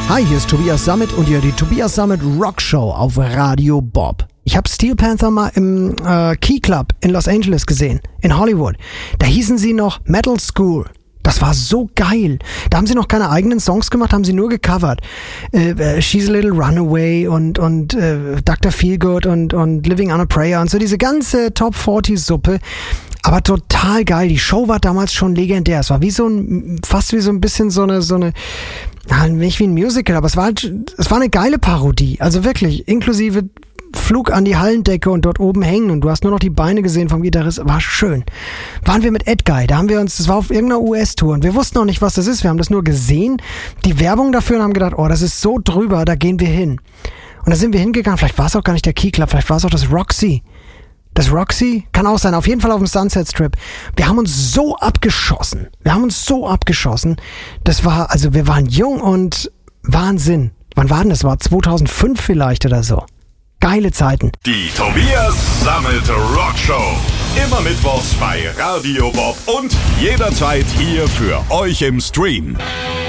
Hi, hier ist Tobias Sammet und ihr hört die Tobias Sammet Rock Show auf Radio Bob. Ich habe Steel Panther mal im Key Club in Los Angeles gesehen, in Hollywood. Da hießen sie noch Metal School. Das war so geil. Da haben sie noch keine eigenen Songs gemacht, haben sie nur gecovert. She's a Little Runaway und Dr. Feelgood und Living on a Prayer und so diese ganze Top 40 Suppe. Aber total geil. Die Show war damals schon legendär. Es war fast wie so ein bisschen so eine, nicht wie ein Musical, aber es war eine geile Parodie. Also wirklich, inklusive Flug an die Hallendecke und dort oben hängen und du hast nur noch die Beine gesehen vom Gitarrist. War schön. Waren wir mit Ed Guy, das war auf irgendeiner US-Tour und wir wussten noch nicht, was das ist. Wir haben das nur gesehen, die Werbung dafür und haben gedacht, oh, das ist so drüber, da gehen wir hin. Und da sind wir hingegangen, vielleicht war es auch gar nicht der Key Club, vielleicht war es auch das Roxy. Das Roxy? Kann auch sein, auf jeden Fall auf dem Sunset Strip. Wir haben uns so abgeschossen. Wir waren jung und Wahnsinn. Wann war denn das? War 2005 vielleicht oder so. Geile Zeiten. Die Tobias Sammet Rock Show. Immer mittwochs bei Radio Bob und jederzeit hier für euch im Stream.